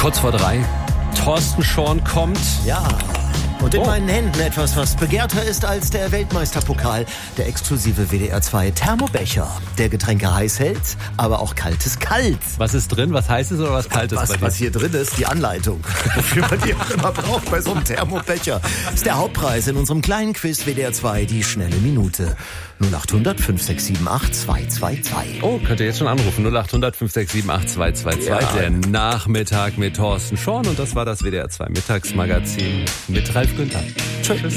Kurz vor 3. Thorsten Schorn kommt. Ja. Und in meinen Händen etwas, was begehrter ist als der Weltmeisterpokal. Der exklusive WDR 2 Thermobecher. Der Getränke heiß hält, aber auch Kaltes kalt. Was ist drin? Was Heißes oder was Kaltes? Was hier drin ist, die Anleitung. Wofür man die auch immer braucht bei so einem Thermobecher. Ist der Hauptpreis in unserem kleinen Quiz WDR 2, die schnelle Minute. 0800 5678 222. Oh, könnt ihr jetzt schon anrufen. 0800 5678 222. Ja. Der Nachmittag mit Thorsten Schorn. Und das war das WDR 2 Mittagsmagazin mit Ralf Günther. Tschüss.